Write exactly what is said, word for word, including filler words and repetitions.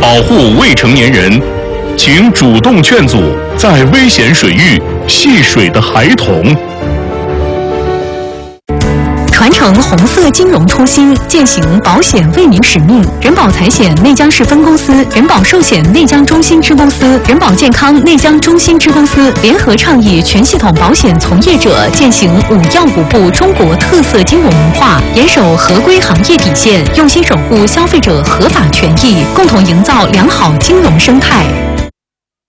保护未成年人，请主动劝阻在危险水域戏水的孩童。 传承红色金融初心，践行保险为民使命。人保财险内江市分公司、人保寿险内江中心支公司、人保健康内江中心支公司联合倡议全系统保险从业者践行五要五不中国特色金融文化，严守合规行业底线，用心守护消费者合法权益，共同营造良好金融生态。